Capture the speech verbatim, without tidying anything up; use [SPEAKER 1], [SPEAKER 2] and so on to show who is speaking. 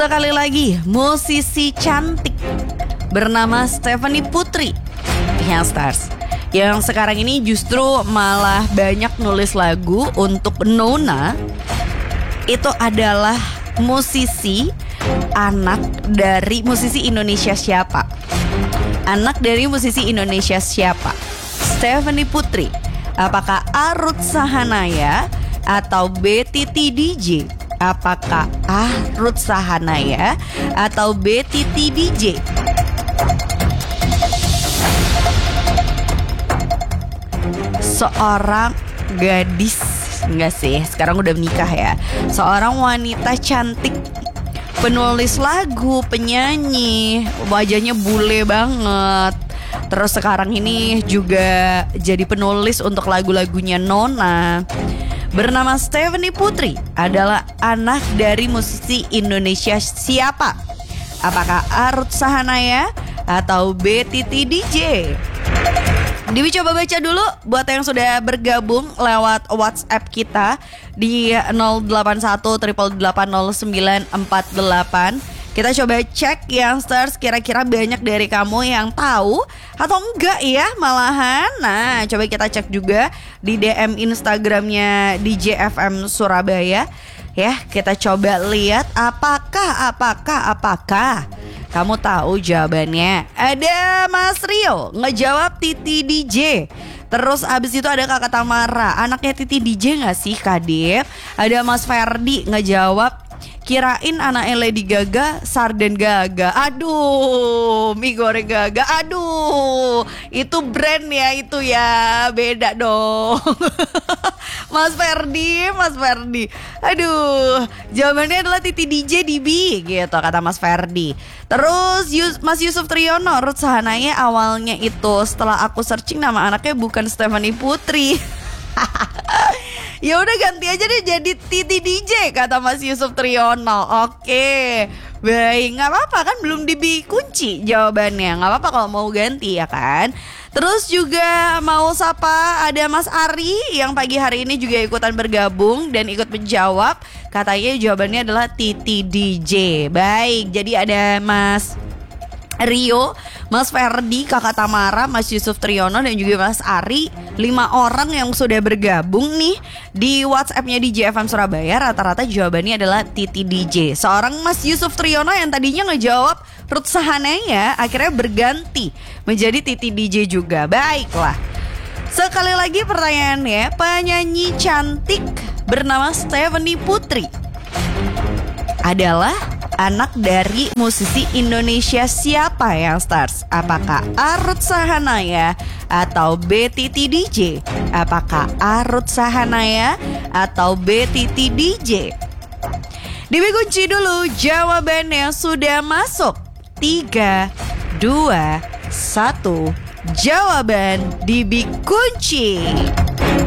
[SPEAKER 1] Sekali lagi, musisi cantik bernama Stephanie Putri Youngstars yang sekarang ini justru malah banyak nulis lagu untuk Nona. Itu adalah musisi anak dari musisi Indonesia siapa? Anak dari musisi Indonesia siapa? Stephanie Putri. Apakah Arut Sahanaya atau B T T D J? Apakah Arut Sahanaya atau B T T D J? Seorang gadis, enggak sih, sekarang udah menikah ya. Seorang wanita cantik, penulis lagu, penyanyi, wajahnya bule banget. Terus sekarang ini juga jadi penulis untuk lagu-lagunya Nona. Bernama Stephanie Putri, adalah anak dari musisi Indonesia siapa? Apakah Arut Sahanaya atau B T T D J? Dewi coba baca dulu buat yang sudah bergabung lewat WhatsApp kita di nol delapan satu delapan delapan nol sembilan empat delapan. Kita coba cek Youngsters, kira-kira banyak dari kamu yang tahu atau enggak ya malahan. Nah, coba kita cek juga di D M Instagramnya D J F M Surabaya. Ya, kita coba lihat apakah, apakah, apakah kamu tahu jawabannya. Ada Mas Rio ngejawab Titi D J. Terus abis itu ada Kakak Tamara, anaknya Titi D J gak sih Kadep? Ada Mas Ferdi ngejawab, kirain anaknya Lady Gaga, Sarden Gaga. Aduh, mie goreng Gaga. Aduh, itu brand ya, itu ya, beda dong. Mas Ferdi, Mas Ferdi. Aduh, jawabannya adalah Titi D J D B gitu kata Mas Ferdi. Terus Yus, Mas Yusuf Triyono, Ruth Sahanaya awalnya itu setelah aku searching nama anaknya bukan Stephanie Putri. Ya udah ganti aja deh jadi Titi D J kata Mas Yusuf Triyono. Oke, baik, nggak apa-apa kan belum dikunci jawabannya. Nggak apa-apa kalau mau ganti ya kan. Terus juga mau sapa ada Mas Ari yang pagi hari ini juga ikutan bergabung dan ikut menjawab. Katanya jawabannya adalah Titi D J. Baik, jadi ada Mas Rio, Mas Ferdi, Kakak Tamara, Mas Yusuf Triyono dan juga Mas Ari. Lima orang yang sudah bergabung nih di WhatsAppnya D J F M Surabaya. Rata-rata jawabannya adalah Titi D J. Seorang Mas Yusuf Triyono yang tadinya ngejawab Ruth Sahanaya akhirnya berganti menjadi Titi D J juga. Baiklah, sekali lagi pertanyaannya, penyanyi cantik bernama Stephanie Putri adalah anak dari musisi Indonesia siapa Youngstars? Apakah Arut Sahanaya atau B T T D J? Apakah Arut Sahanaya atau B T T D J? Dikunci dulu jawabannya sudah masuk. Tiga, dua, satu. Jawaban dikunci.